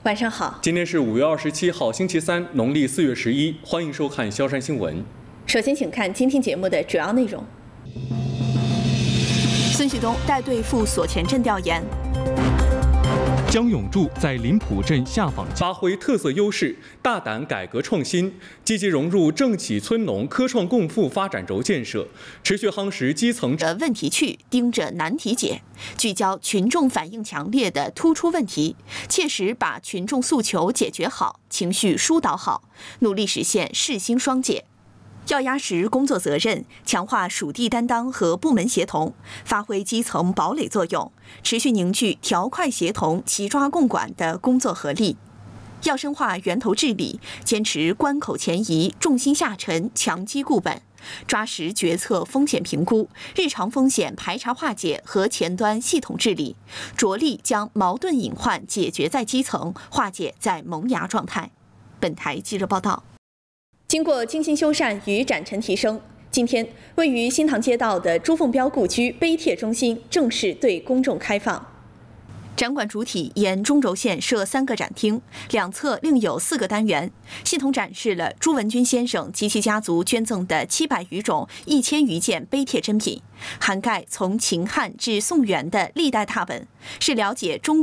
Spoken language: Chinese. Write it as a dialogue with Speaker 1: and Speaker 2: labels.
Speaker 1: 晚上好，
Speaker 2: 今天是5月27号，星期三，农历4月11，欢迎收看萧山新闻。
Speaker 1: 首先，请看今天节目的主要内容。孙旭东带队赴所前镇调研。
Speaker 3: 江永柱在林浦镇下访，
Speaker 2: 发挥特色优势，大胆改革创新，积极融入政企村农科创共富发展轴建设，持续夯实基层
Speaker 1: 的问题去，盯着难题解，聚焦群众反映强烈的突出问题，切实把群众诉求解决好，情绪疏导好，努力实现世兴双解。要压实工作责任，强化属地担当和部门协同，发挥基层堡垒作用，持续凝聚条块协同、齐抓共管的工作合力。要深化源头治理，坚持关口前移、重心下沉、强基固本，抓实决策风险评估、日常风险排查化解和前端系统治理，着力将矛盾隐患解决在基层，化解在萌芽状态。本台记者报道。经过精心修缮与展陈提升，今天位于新塘街道的朱凤标故居碑帖中心正式对公众开放。展馆主体沿中轴线设3个展厅，两侧另有4个单元，系统展示了朱文军先生及其家族捐赠的700余种、1000余件碑帖珍品，涵盖从秦汉至宋元的历代拓本，是了解中